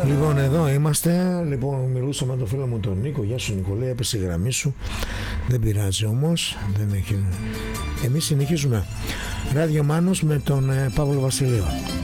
Λοιπόν, εδώ είμαστε. Λοιπόν, μιλούσαμε με τον φίλο μου τον Νίκο. Γεια σου Νικολέ, έπεσε η γραμμή σου. Δεν πειράζει όμως. Δεν έχει... Εμείς συνεχίζουμε. Ράδιο Μάνος με τον Παύλο Βασιλείο.